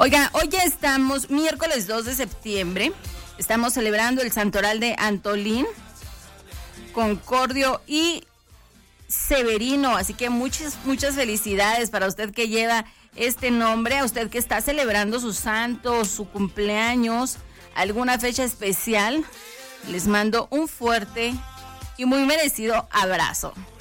Oiga, hoy ya estamos, miércoles 2 de septiembre, estamos celebrando el santoral de Antolín, Concordio y Severino, así que muchas felicidades para usted que lleva este nombre, a usted que está celebrando su santo, su cumpleaños, alguna fecha especial. Les mando un fuerte y muy merecido abrazo.